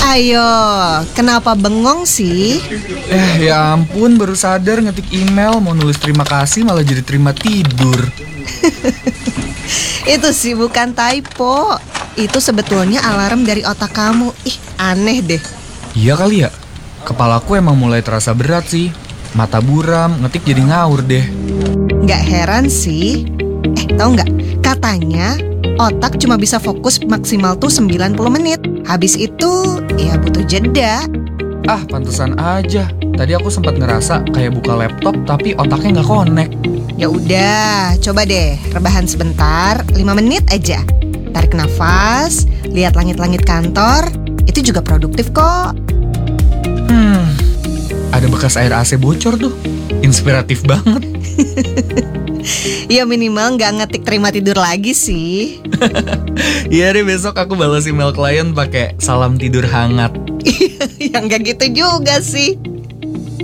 Ayo, kenapa bengong sih? Ya ampun, baru sadar ngetik email mau nulis terima kasih malah jadi terima tidur. Itu sih bukan typo. Itu sebetulnya alarm dari otak kamu. Ih, aneh deh. Iya kali ya, kepalaku emang mulai terasa berat sih. Mata buram, ngetik jadi ngawur deh. Nggak heran sih. Tahu nggak? Katanya otak cuma bisa fokus maksimal tuh 90 menit. Habis itu ya butuh jeda. Pantesan aja. Tadi aku sempat ngerasa kayak buka laptop tapi otaknya nggak connect. Ya udah, coba deh rebahan sebentar, 5 menit aja. Tarik nafas, lihat langit-langit kantor. Itu juga produktif kok. Ada bekas air AC bocor tuh. Inspiratif banget. Ya minimal nggak ngetik terima tidur lagi sih. Iya deh, besok aku balas email klien pakai salam tidur hangat. Ya nggak gitu juga sih.